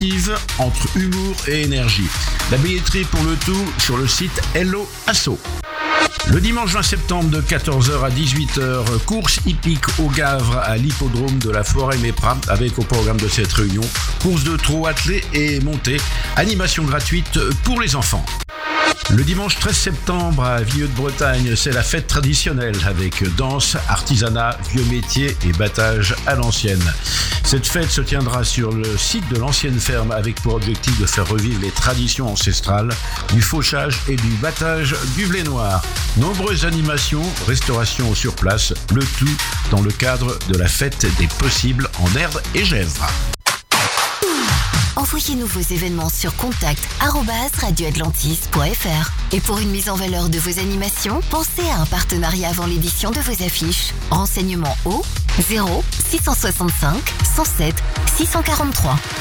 entre humour et énergie. La billetterie pour le tout sur le site Hello Asso. Le dimanche 20 septembre de 14h à 18h, course hippique au Gavre à l'hippodrome de la Forêt-Mépras avec au programme de cette réunion course de trot attelé et montée, animation gratuite pour les enfants. Le dimanche 13 septembre à Vieux-de-Bretagne, c'est la fête traditionnelle avec danse, artisanat, vieux métiers et battage à l'ancienne. Cette fête se tiendra sur le site de l'ancienne ferme avec pour objectif de faire revivre les traditions ancestrales du fauchage et du battage du blé noir. Nombreuses animations, restauration sur place, le tout dans le cadre de la fête des possibles en Erdre et Gesvres. Envoyez-nous vos événements sur contact@radioatlantis.fr. Et pour une mise en valeur de vos animations, pensez à un partenariat avant l'édition de vos affiches. Renseignements au 0 665 107 643.